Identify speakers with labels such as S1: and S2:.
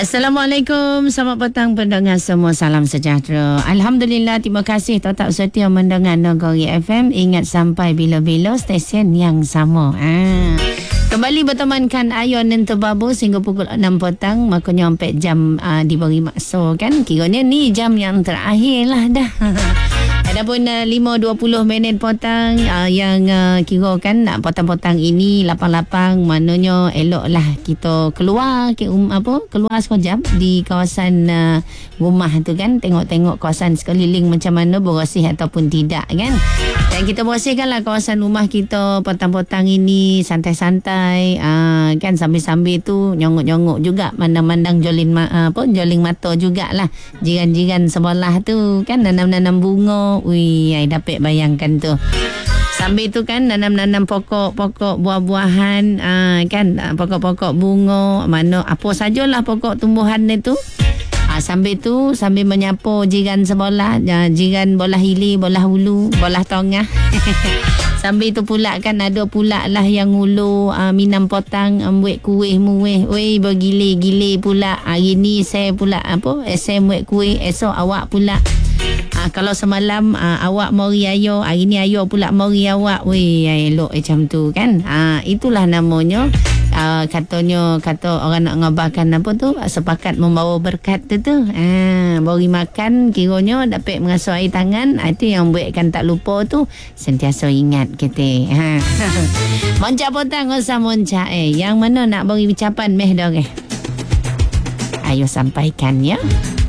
S1: Assalamualaikum, selamat petang pendengar semua, salam sejahtera. Alhamdulillah, terima kasih tetap setia mendengar Negeri FM. Ingat sampai bila-bila stesen yang sama. Kembali bertemankan Ayon dan Tebabu hingga pukul 6 petang. Makanya 4 jam diberi maksa kan. Kiranya ni jam yang terakhir lah dah. Adapun 5.20 petang yang kira kan petang-petang ini lapang-lapang, maknanya eloklah kita keluar keluar sekejap di kawasan rumah tu kan, tengok-tengok kawasan sekeliling macam mana bersih ataupun tidak kan. Dan kita bersihkanlah kawasan rumah kita petang-petang ini santai-santai kan, sambil-sambil tu nyongok-nyongok juga, mandang-mandang joling mata jugalah jiran-jiran sebelah tu kan, nanam-nanam bunga. Ui, I dapat bayangkan tu. Sambil tu kan nanam-nanam pokok-pokok buah-buahan kan, pokok-pokok bunga, mana apa sajalah pokok tumbuhan itu. Sambil tu sambil menyapu jiran sebelah, jiran belah hili, belah hulu, belah tengah. Sambil tu pula kan ada pula lah yang hulu minam potang, buat kuih muih. Oi, bergile-gile pula. Hari ni saya pula saya buat kuih, esok awak pula. Kalau semalam awak mori ayo, hari ni ayo pula mori awak. Weh, elok macam tu kan. Itulah namanya kata orang nak ngabarkan sepakat membawa berkat tu. Beri makan kiranya dapat mengasuh air tangan. Itu yang buatkan tak lupa tu, sentiasa ingat kita. Moncak potang usah moncak yang mana nak beri ucapan meh dah. Ayo sampaikan ya.